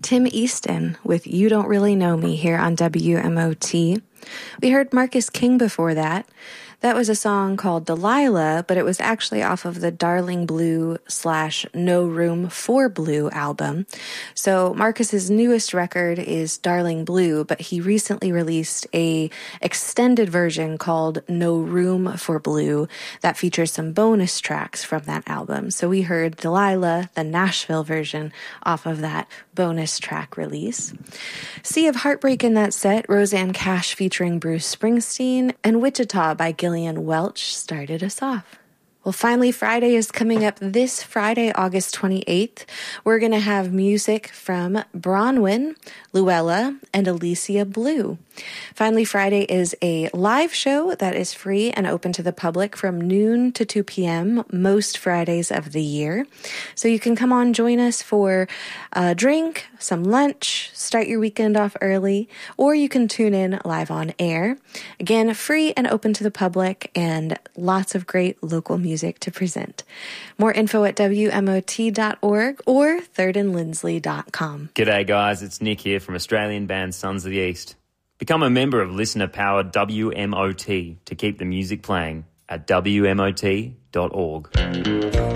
Tim Easton with You Don't Really Know Me here on WMOT. We heard Marcus King before that. That was a song called Delilah, but it was actually off of the Darling Blue / No Room for Blue album. So Marcus's newest record is Darling Blue, but he recently released a extended version called No Room for Blue that features some bonus tracks from that album. So we heard Delilah, the Nashville version, off of that bonus track release. Sea of Heartbreak in that set, Rosanne Cash featuring Bruce Springsteen, and Wichita by Gillian Welch started us off. Well, finally, Friday is coming up this Friday, August 28th. We're going to have music from Bronwyn, Luella, and Alicia Blue. Finally, Friday is a live show that is free and open to the public from noon to 2 p.m. most Fridays of the year. So you can come on, join us for a drink, some lunch, start your weekend off early, or you can tune in live on air. Again, free and open to the public, and lots of great local music to present. More info at WMOT.org or thirdandlindsley.com. G'day guys, it's Nick here from Australian band Sons of the East. Become a member of listener-powered WMOT to keep the music playing at WMOT.org.